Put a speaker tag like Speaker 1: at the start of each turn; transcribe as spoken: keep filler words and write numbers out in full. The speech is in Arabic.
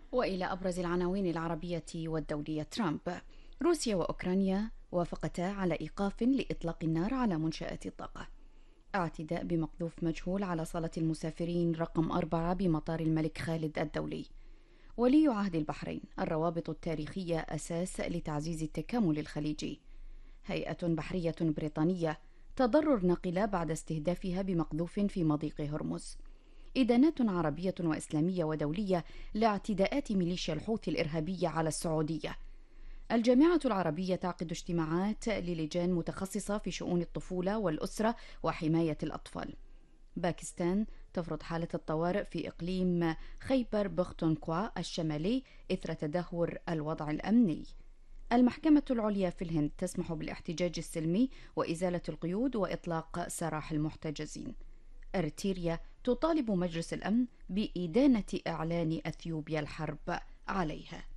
Speaker 1: وإلى أبرز العناوين العربية والدولية. ترامب: روسيا وأوكرانيا وافقتا على إيقاف لإطلاق النار على منشآت الطاقة. اعتداء بمقذوف مجهول على صالة المسافرين رقم أربعة بمطار الملك خالد الدولي. ولي عهد البحرين: الروابط التاريخية أساس لتعزيز التكامل الخليجي. هيئة بحرية بريطانية: تضرر ناقلة بعد استهدافها بمقذوف في مضيق هرمز. إدانات عربية وإسلامية ودولية لاعتداءات ميليشيا الحوثي الإرهابية على السعودية. الجامعة العربية تعقد اجتماعات للجان متخصصة في شؤون الطفولة والأسرة وحماية الأطفال. باكستان تفرض حالة الطوارئ في إقليم خيبر بختونخوا الشمالي إثر تدهور الوضع الأمني. المحكمة العليا في الهند تسمح بالاحتجاج السلمي وإزالة القيود وإطلاق سراح المحتجزين. أريتريا تطالب مجلس الأمن بإدانة إعلان أثيوبيا الحرب عليها.